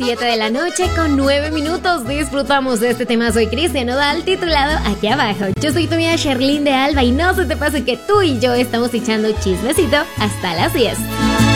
7 de la noche con 9 minutos. Disfrutamos de este tema. Soy Cristian Nodal, titulado Aquí Abajo. Yo soy tu amiga Sherlyn de Alba y no se te pase que tú y yo estamos echando chismecito hasta las 10.